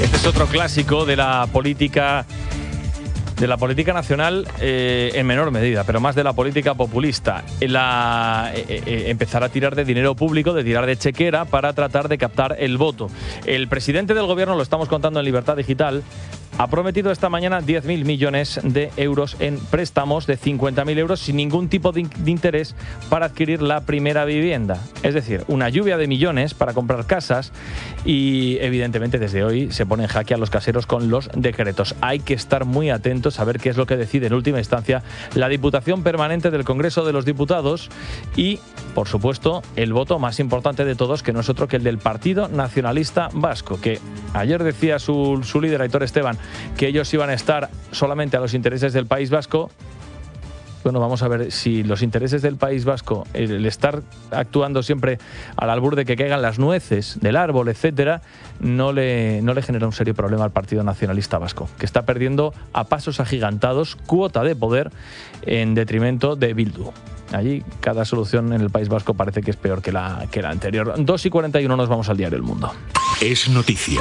Este es otro clásico de la política nacional, en menor medida, pero más de la política populista. Empezar a tirar de dinero público, de tirar de chequera para tratar de captar el voto. El presidente del gobierno, lo estamos contando en Libertad Digital, ha prometido esta mañana 10.000 millones de euros en préstamos de 50.000 euros sin ningún tipo de interés para adquirir la primera vivienda. Es decir, una lluvia de millones para comprar casas y evidentemente desde hoy se pone en jaque a los caseros con los decretos. Hay que estar muy atentos a ver qué es lo que decide en última instancia la Diputación Permanente del Congreso de los Diputados y, por supuesto, el voto más importante de todos, que no es otro que el del Partido Nacionalista Vasco, que ayer decía su líder, Aitor Esteban, que ellos iban a estar solamente a los intereses del País Vasco. Bueno, vamos a ver si los intereses del País Vasco, el estar actuando siempre al albur de que caigan las nueces del árbol, etcétera, no le genera un serio problema al Partido Nacionalista Vasco, que está perdiendo a pasos agigantados cuota de poder en detrimento de Bildu. Allí cada solución en el País Vasco parece que es peor que la anterior. 2:41 nos vamos al diario El Mundo. Es noticia.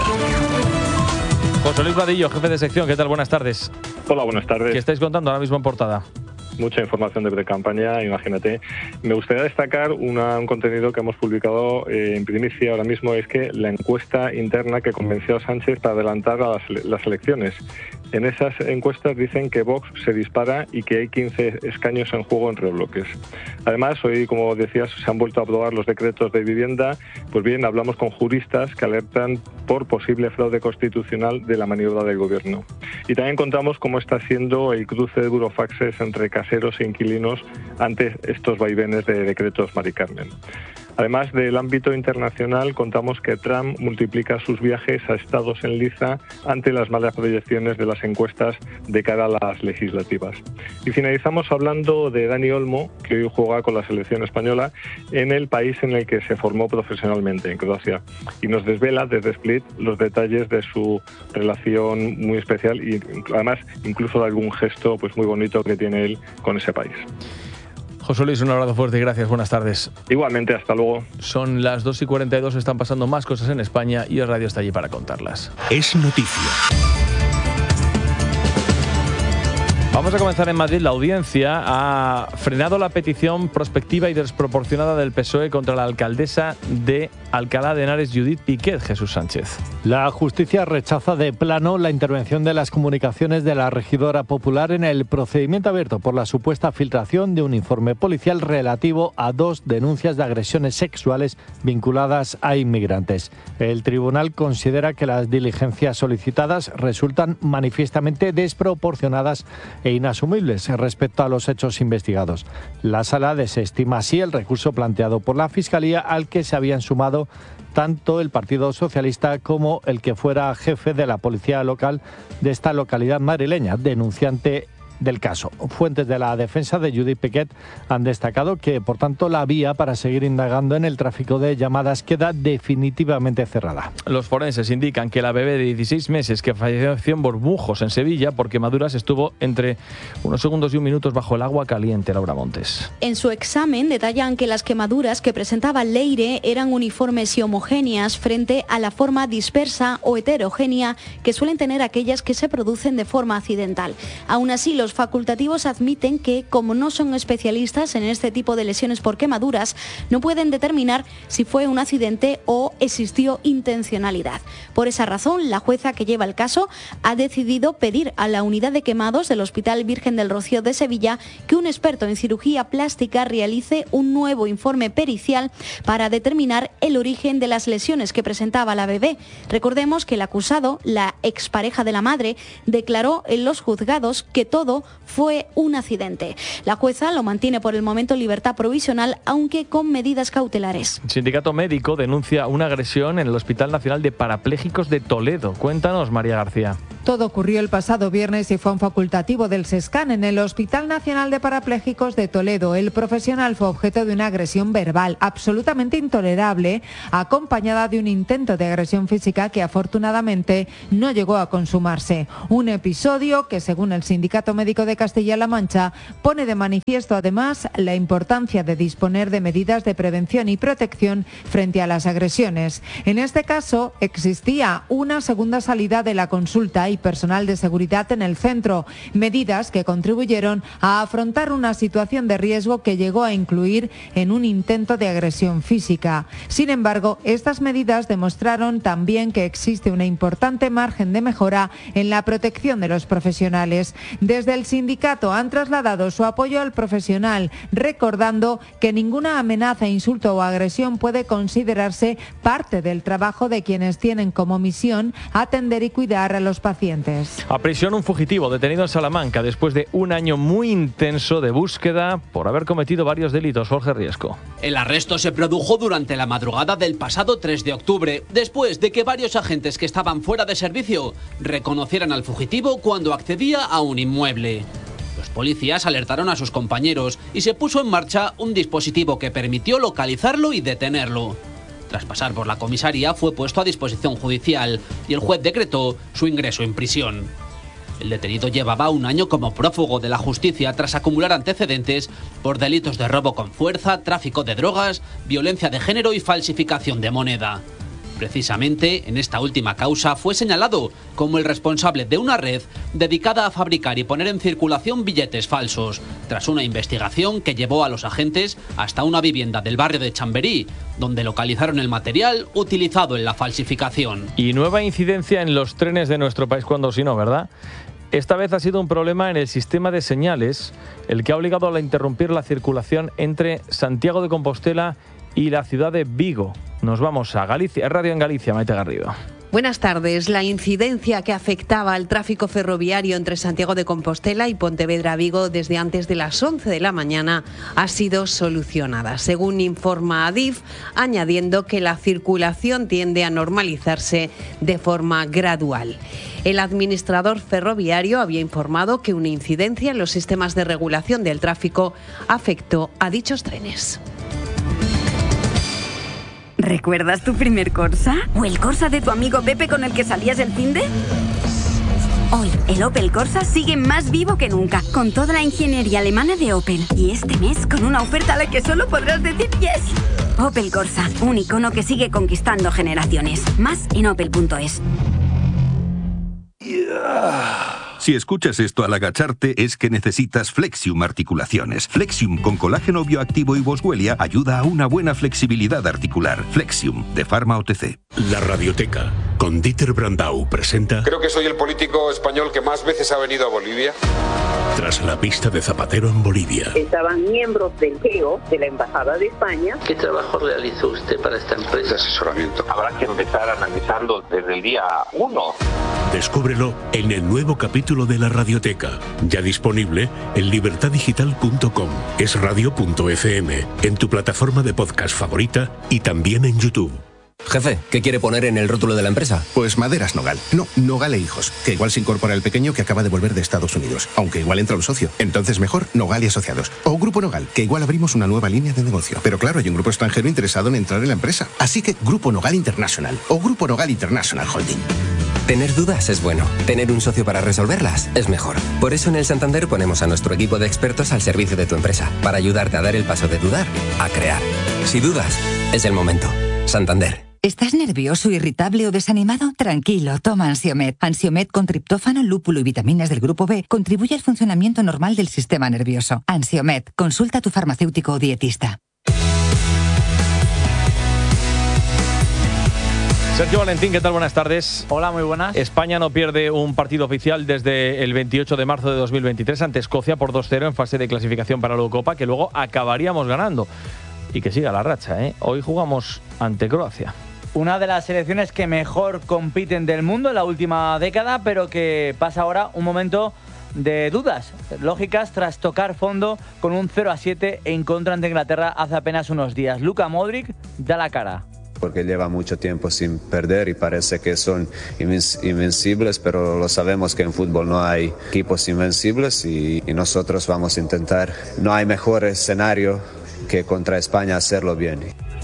José Luis Vadillo, jefe de sección, ¿qué tal? Buenas tardes. Hola, buenas tardes. ¿Qué estáis contando ahora mismo en portada? Mucha información de pre-campaña, imagínate. Me gustaría destacar un contenido que hemos publicado en primicia ahora mismo, es que la encuesta interna que convenció a Sánchez para adelantar a las elecciones. En esas encuestas dicen que Vox se dispara y que hay 15 escaños en juego entre bloques. Además, hoy, como decías, se han vuelto a aprobar los decretos de vivienda. Pues bien, hablamos con juristas que alertan por posible fraude constitucional de la maniobra del gobierno. Y también contamos cómo está siendo el cruce de burofaxes entre caseros e inquilinos ante estos vaivenes de decretos Mari Carmen. Además del ámbito internacional, contamos que Trump multiplica sus viajes a estados en liza ante las malas proyecciones de las encuestas de cara a las legislativas. Y finalizamos hablando de Dani Olmo, que hoy juega con la selección española en el país en el que se formó profesionalmente, en Croacia. Y nos desvela desde Split los detalles de su relación muy especial y además incluso de algún gesto pues muy bonito que tiene él con ese país. José Luis, un abrazo fuerte y gracias. Buenas tardes. Igualmente, hasta luego. Son las 2:42, están pasando más cosas en España y el radio está allí para contarlas. Es noticia. Vamos a comenzar en Madrid. La audiencia ha frenado la petición prospectiva y desproporcionada del PSOE contra la alcaldesa de Alcalá de Henares, Judith Piquet. Jesús Sánchez. La justicia rechaza de plano la intervención de las comunicaciones de la regidora popular en el procedimiento abierto por la supuesta filtración de un informe policial relativo a 2 denuncias de agresiones sexuales vinculadas a inmigrantes. El tribunal considera que las diligencias solicitadas resultan manifiestamente desproporcionadas e inasumibles respecto a los hechos investigados. La sala desestima así el recurso planteado por la Fiscalía, al que se habían sumado tanto el Partido Socialista como el que fuera jefe de la policía local de esta localidad madrileña, denunciante del caso. Fuentes de la defensa de Judith Piquet han destacado que, por tanto, la vía para seguir indagando en el tráfico de llamadas queda definitivamente cerrada. Los forenses indican que la bebé de 16 meses que falleció en Borbujos, en Sevilla, por quemaduras, estuvo entre unos segundos y un minuto bajo el agua caliente. Laura Montes. En su examen detallan que las quemaduras que presentaba Leire eran uniformes y homogéneas frente a la forma dispersa o heterogénea que suelen tener aquellas que se producen de forma accidental. Aún así, los facultativos admiten que, como no son especialistas en este tipo de lesiones por quemaduras, no pueden determinar si fue un accidente o existió intencionalidad. Por esa razón, la jueza que lleva el caso ha decidido pedir a la unidad de quemados del Hospital Virgen del Rocío de Sevilla que un experto en cirugía plástica realice un nuevo informe pericial para determinar el origen de las lesiones que presentaba la bebé. Recordemos que el acusado, la expareja de la madre, declaró en los juzgados que todo fue un accidente. La jueza lo mantiene por el momento en libertad provisional, aunque con medidas cautelares. El sindicato médico denuncia una agresión en el Hospital Nacional de Parapléjicos de Toledo. Cuéntanos, María García. Todo ocurrió el pasado viernes y fue un facultativo del SESCAN en el Hospital Nacional de Parapléjicos de Toledo. El profesional fue objeto de una agresión verbal absolutamente intolerable, acompañada de un intento de agresión física que afortunadamente no llegó a consumarse. Un episodio que, según el Sindicato Médico de Castilla-La Mancha, pone de manifiesto además la importancia de disponer de medidas de prevención y protección frente a las agresiones. En este caso, existía una segunda salida de la consulta y personal de seguridad en el centro, medidas que contribuyeron a afrontar una situación de riesgo que llegó a incluir en un intento de agresión física. Sin embargo, estas medidas demostraron también que existe una importante margen de mejora en la protección de los profesionales. Desde el sindicato han trasladado su apoyo al profesional, recordando que ninguna amenaza, insulto o agresión puede considerarse parte del trabajo de quienes tienen como misión atender y cuidar a los pacientes. A prisión un fugitivo detenido en Salamanca después de un año muy intenso de búsqueda por haber cometido varios delitos. Jorge Riesco. El arresto se produjo durante la madrugada del pasado 3 de octubre, después de que varios agentes que estaban fuera de servicio reconocieran al fugitivo cuando accedía a un inmueble. Los policías alertaron a sus compañeros y se puso en marcha un dispositivo que permitió localizarlo y detenerlo. Tras pasar por la comisaría, fue puesto a disposición judicial y el juez decretó su ingreso en prisión. El detenido llevaba un año como prófugo de la justicia tras acumular antecedentes por delitos de robo con fuerza, tráfico de drogas, violencia de género y falsificación de moneda. Precisamente en esta última causa fue señalado como el responsable de una red dedicada a fabricar y poner en circulación billetes falsos, tras una investigación que llevó a los agentes hasta una vivienda del barrio de Chamberí, donde localizaron el material utilizado en la falsificación. Y nueva incidencia en los trenes de nuestro país, cuando si no, ¿verdad? Esta vez ha sido un problema en el sistema de señales, el que ha obligado a interrumpir la circulación entre Santiago de Compostela y la ciudad de Vigo. Nos vamos a Galicia, Radio en Galicia, Maite Garrido. Buenas tardes. La incidencia que afectaba al tráfico ferroviario entre Santiago de Compostela y Pontevedra-Vigo desde antes de las 11 de la mañana ha sido solucionada, según informa Adif, añadiendo que la circulación tiende a normalizarse de forma gradual. El administrador ferroviario había informado que una incidencia en los sistemas de regulación del tráfico afectó a dichos trenes. ¿Recuerdas tu primer Corsa? ¿O el Corsa de tu amigo Pepe con el que salías el finde? Hoy, el Opel Corsa sigue más vivo que nunca, con toda la ingeniería alemana de Opel. Y este mes, con una oferta a la que solo podrás decir yes. Opel Corsa, un icono que sigue conquistando generaciones. Más en opel.es. Si escuchas esto al agacharte es que necesitas Flexium Articulaciones. Flexium con colágeno bioactivo y boswellia ayuda a una buena flexibilidad articular. Flexium, de Pharma OTC. La Radioteca, con Dieter Brandau, presenta... Creo que soy el político español que más veces ha venido a Bolivia. Tras la pista de Zapatero en Bolivia. Estaban miembros del GEO, de la Embajada de España. ¿Qué trabajo realizó usted para esta empresa? De asesoramiento. Habrá que empezar analizando desde el día 1. Descúbrelo en el nuevo capítulo de La Radioteca, ya disponible en libertadigital.com, esradio.fm, en tu plataforma de podcast favorita y también en YouTube. Jefe, ¿qué quiere poner en el rótulo de la empresa? Pues Maderas Nogal. No, Nogal e Hijos, que igual se incorpora el pequeño que acaba de volver de Estados Unidos, aunque igual entra un socio. Entonces mejor Nogal y Asociados. O Grupo Nogal, que igual abrimos una nueva línea de negocio. Pero claro, hay un grupo extranjero interesado en entrar en la empresa. Así que Grupo Nogal International o Grupo Nogal International Holding. Tener dudas es bueno. Tener un socio para resolverlas es mejor. Por eso en el Santander ponemos a nuestro equipo de expertos al servicio de tu empresa, para ayudarte a dar el paso de dudar a crear. Si dudas, es el momento. Santander. ¿Estás nervioso, irritable o desanimado? Tranquilo, toma Ansiomed. Ansiomed con triptófano, lúpulo y vitaminas del grupo B contribuye al funcionamiento normal del sistema nervioso. Ansiomed, consulta a tu farmacéutico o dietista. Sergio Valentín, ¿qué tal? Buenas tardes. Hola, muy buenas. España no pierde un partido oficial desde el 28 de marzo de 2023 ante Escocia por 2-0 en fase de clasificación para la Eurocopa, que luego acabaríamos ganando. Y que siga la racha, ¿eh? Hoy jugamos ante Croacia. Una de las selecciones que mejor compiten del mundo en la última década, pero que pasa ahora un momento de dudas lógicas tras tocar fondo con un 0-7 en contra ante Inglaterra hace apenas unos días. Luka Modric da la cara. porque lleva mucho tiempo sin perder y parece que son invencibles, pero lo sabemos que en fútbol no hay equipos invencibles y nosotros vamos a intentar. No hay mejor escenario que contra España hacerlo bien.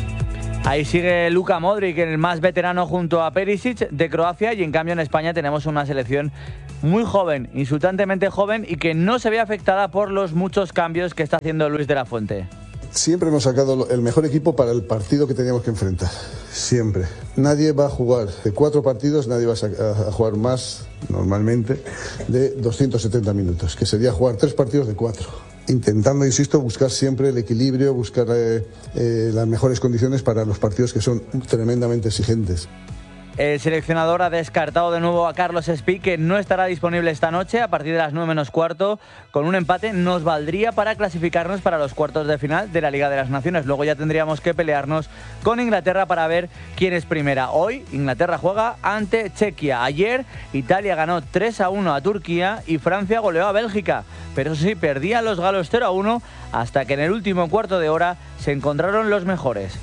Ahí sigue Luka Modric, el más veterano junto a Perisic de Croacia, y en cambio en España tenemos una selección muy joven, insultantemente joven, y que no se ve afectada por los muchos cambios que está haciendo Luis de la Fuente. Siempre hemos sacado el mejor equipo para el partido que teníamos que enfrentar, siempre. Nadie va a jugar de 4 partidos, nadie va a jugar más, normalmente, de 270 minutos, que sería jugar 3 partidos de 4. Intentando, insisto, buscar siempre el equilibrio, buscar las mejores condiciones para los partidos que son tremendamente exigentes. El seleccionador ha descartado de nuevo a Carlos Espí, que no estará disponible esta noche a partir de las 9 menos cuarto. Con un empate nos valdría para clasificarnos para los cuartos de final de la Liga de las Naciones. Luego ya tendríamos que pelearnos con Inglaterra para ver quién es primera. Hoy Inglaterra juega ante Chequia. Ayer Italia ganó 3-1 a Turquía y Francia goleó a Bélgica. Pero sí, perdían los galos 0-1 hasta que en el último cuarto de hora se encontraron los mejores.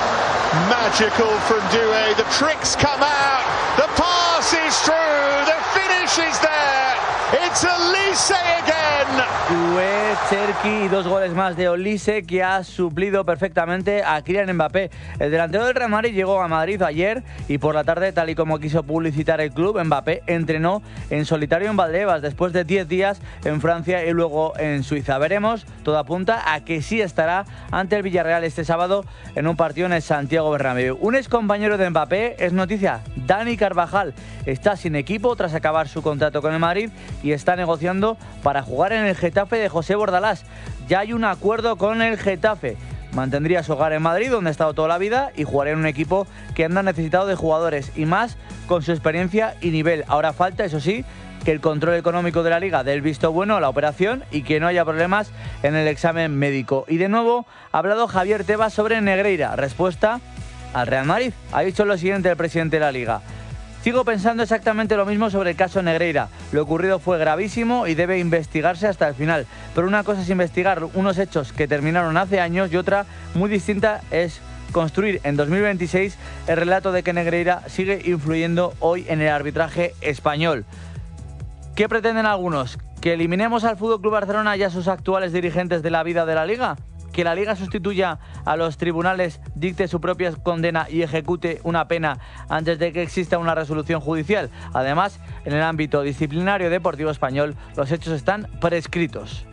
Magical from Doué, the tricks come out, the pass is through, the finish is there, it's Olise again. Doué, Cherki y 2 goles más de Olise, que ha suplido perfectamente a Kylian Mbappé. El delantero del Real Madrid llegó a Madrid ayer y por la tarde, tal y como quiso publicitar el club, Mbappé entrenó en solitario en Valdebebas después de 10 días en Francia y luego en Suiza. Veremos, todo apunta a que sí estará ante el Villarreal este sábado en un partido en el Santiago Bernabéu. Un ex compañero de Mbappé es noticia. Dani Carvajal está sin equipo tras acabar su contrato con el Madrid y está negociando para jugar en el Getafe de José Bordalás. Ya hay un acuerdo con el Getafe. Mantendría su hogar en Madrid, donde ha estado toda la vida, y jugaría en un equipo que anda necesitado de jugadores y más con su experiencia y nivel. Ahora falta, eso sí, que el control económico de la Liga dé el visto bueno a la operación y que no haya problemas en el examen médico. Y de nuevo ha hablado Javier Tebas sobre Negreira. Respuesta al Real Madrid. Ha dicho lo siguiente el presidente de la Liga: sigo pensando exactamente lo mismo sobre el caso Negreira. Lo ocurrido fue gravísimo y debe investigarse hasta el final. Pero una cosa es investigar unos hechos que terminaron hace años y otra muy distinta es construir en 2026 el relato de que Negreira sigue influyendo hoy en el arbitraje español. ¿Qué pretenden algunos? ¿Que eliminemos al FC Barcelona y a sus actuales dirigentes de la vida de la Liga? ¿Que la Liga sustituya a los tribunales, dicte su propia condena y ejecute una pena antes de que exista una resolución judicial? Además, en el ámbito disciplinario deportivo español, los hechos están prescritos.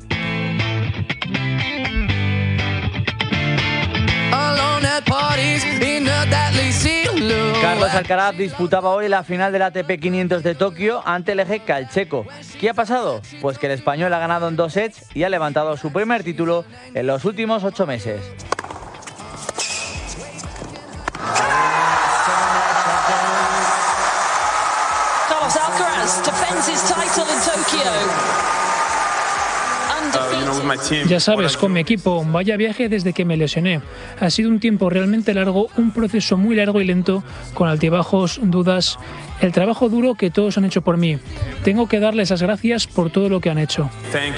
Carlos Alcaraz disputaba hoy la final del ATP 500 de Tokio ante el eje calcheco. ¿Qué ha pasado? Pues que el español ha ganado en 2 sets y ha levantado su primer título en los últimos 8 meses. Carlos Alcaraz defends his title in Tokyo. Ya sabes, con mi equipo, vaya viaje desde que me lesioné. Ha sido un tiempo realmente largo, un proceso muy largo y lento, con altibajos, dudas, el trabajo duro que todos han hecho por mí. Tengo que darles las gracias por todo lo que han hecho.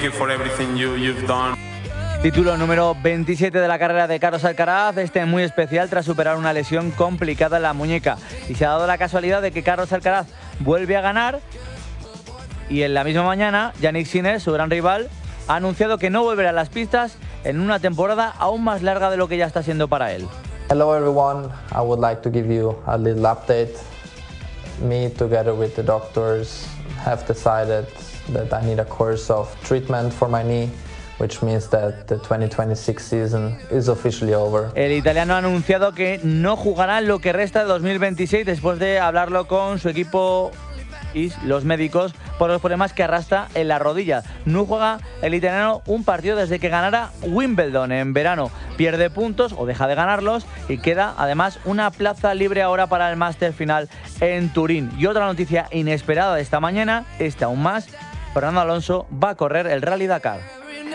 Título número 27 de la carrera de Carlos Alcaraz, muy especial tras superar una lesión complicada en la muñeca. Y se ha dado la casualidad de que Carlos Alcaraz vuelve a ganar y en la misma mañana Jannik Sinner, su gran rival, ha anunciado que no volverá a las pistas en una temporada aún más larga de lo que ya está siendo para él. Hello everyone, I would like to give you a little update. Me together with the doctors have decided that I need a course of treatment for my knee, which means that the 2026 season is officially over. El italiano ha anunciado que no jugará en lo que resta de 2026 después de hablarlo con su equipo y los médicos por los problemas que arrastra en la rodilla. No juega el italiano un partido desde que ganara Wimbledon en verano. Pierde puntos o deja de ganarlos y queda además una plaza libre ahora para el Máster final en Turín. Y otra noticia inesperada de esta mañana, aún más, Fernando Alonso va a correr el Rally Dakar.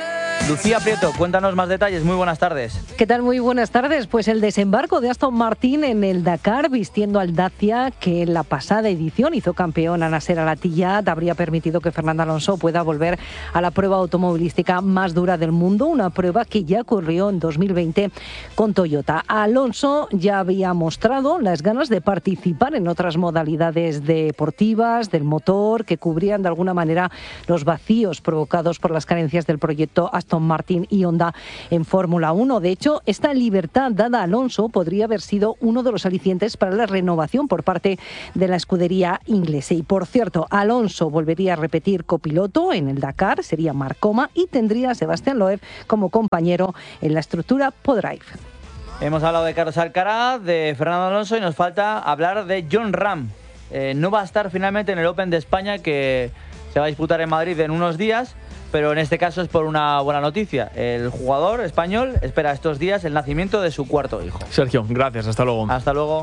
Lucía Prieto, cuéntanos más detalles. Muy buenas tardes. ¿Qué tal? Muy buenas tardes. Pues el desembarco de Aston Martin en el Dakar, vistiendo al Dacia, que en la pasada edición hizo campeón a Nasser Al-Attiyah, habría permitido que Fernando Alonso pueda volver a la prueba automovilística más dura del mundo, una prueba que ya ocurrió en 2020 con Toyota. Alonso ya había mostrado las ganas de participar en otras modalidades deportivas del motor que cubrían de alguna manera los vacíos provocados por las carencias del proyecto Aston Martin y Honda en Fórmula 1. De hecho, esta libertad dada a Alonso podría haber sido uno de los alicientes para la renovación por parte de la escudería inglesa. Y por cierto, Alonso volvería a repetir copiloto en el Dakar, sería Marc Coma, y tendría a Sebastián Loeb como compañero en la estructura ProDrive. Hemos hablado de Carlos Alcaraz, de Fernando Alonso y nos falta hablar de Jon Rahm. No va a estar finalmente en el Open de España que se va a disputar en Madrid en unos días, pero en este caso es por una buena noticia. El jugador español espera estos días el nacimiento de su cuarto hijo. Sergio, gracias. Hasta luego. Hasta luego.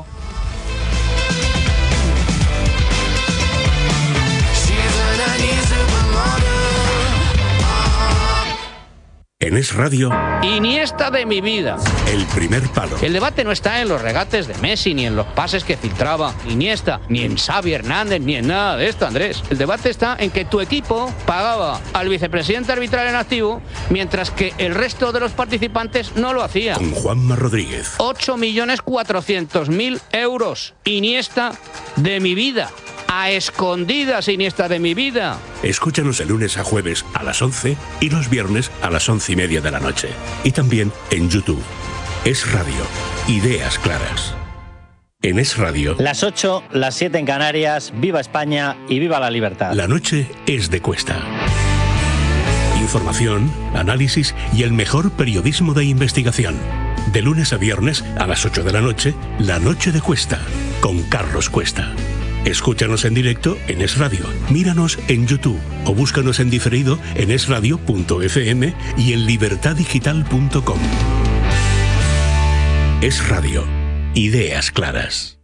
En Es Radio, Iniesta de mi vida. El primer palo. El debate no está en los regates de Messi, ni en los pases que filtraba Iniesta, ni en Xavi Hernández, ni en nada de esto, Andrés. El debate está en que tu equipo pagaba al vicepresidente arbitral en activo, mientras que el resto de los participantes no lo hacía. Con Juanma Rodríguez. 8.400.000 euros. Iniesta de mi vida. A escondidas, Iniesta de mi vida. Escúchanos de lunes a jueves a las 11 y los viernes a las 11:30 de la noche. Y también en YouTube. Es Radio. Ideas claras. En Es Radio. Las 8, las 7 en Canarias. Viva España y viva la libertad. La noche es de Cuesta. Información, análisis y el mejor periodismo de investigación. De lunes a viernes a las 8 de la noche, La Noche de Cuesta, con Carlos Cuesta. Escúchanos en directo en Es Radio, míranos en YouTube o búscanos en diferido en esradio.fm y en libertadigital.com. Es Radio. Ideas claras.